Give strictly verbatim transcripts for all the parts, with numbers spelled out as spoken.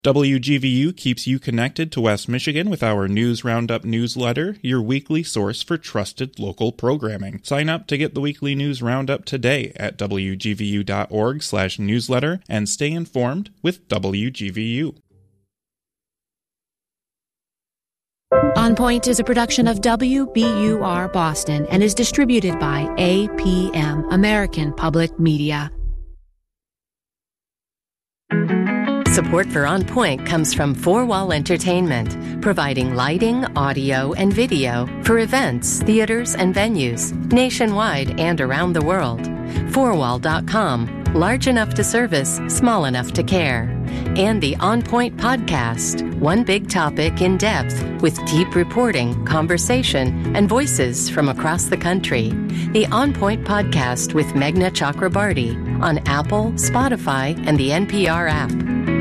W G V U keeps you connected to West Michigan with our News Roundup newsletter, your weekly source for trusted local programming. Sign up to get the weekly News Roundup today at w g v u dot org slash newsletter and stay informed with W G V U. On Point is a production of W B U R Boston and is distributed by A P M, American Public Media. Support for On Point comes from Four Wall Entertainment, providing lighting, audio, and video for events, theaters, and venues nationwide and around the world. four wall dot com, large enough to service, small enough to care. And the On Point podcast, one big topic in depth with deep reporting, conversation, and voices from across the country. The On Point podcast with Meghna Chakrabarty on Apple, Spotify, and the N P R app.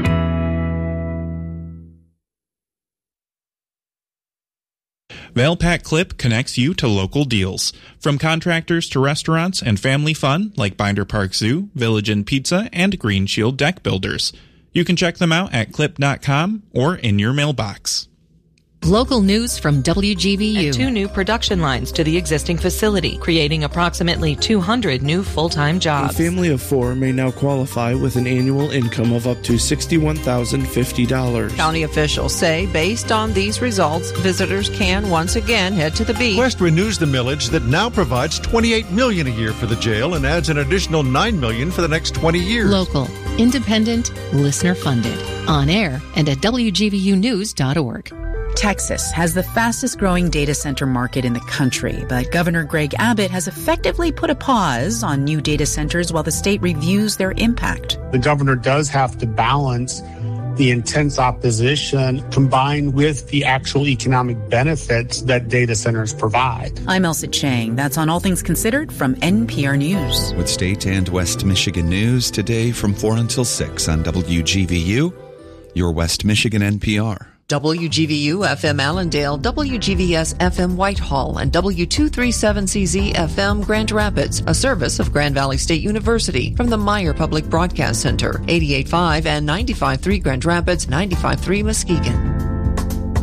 Valpak Clip connects you to local deals. From contractors to restaurants and family fun like Binder Park Zoo, Village Inn Pizza, and Green Shield Deck Builders. You can check them out at clip dot com or in your mailbox. Local news from W G V U. And two new production lines to the existing facility, creating approximately two hundred new full-time jobs. A family of four may now qualify with an annual income of up to sixty-one thousand fifty dollars. County officials say based on these results, visitors can once again head to the beach. Quest renews the millage that now provides twenty-eight million dollars a year for the jail and adds an additional nine million dollars for the next twenty years. Local, independent, listener-funded, on air and at w g v u news dot org. Texas has the fastest growing data center market in the country, but Governor Greg Abbott has effectively put a pause on new data centers while the state reviews their impact. The governor does have to balance the intense opposition combined with the actual economic benefits that data centers provide. I'm Elsa Chang. That's on All Things Considered from N P R News. With state and West Michigan news today from four until six on W G V U, your West Michigan N P R. W G V U F M Allendale, W G V S F M Whitehall, and W two thirty-seven C Z F M Grand Rapids, a service of Grand Valley State University from the Meyer Public Broadcast Center, eighty-eight point five and ninety-five point three Grand Rapids, ninety-five point three Muskegon.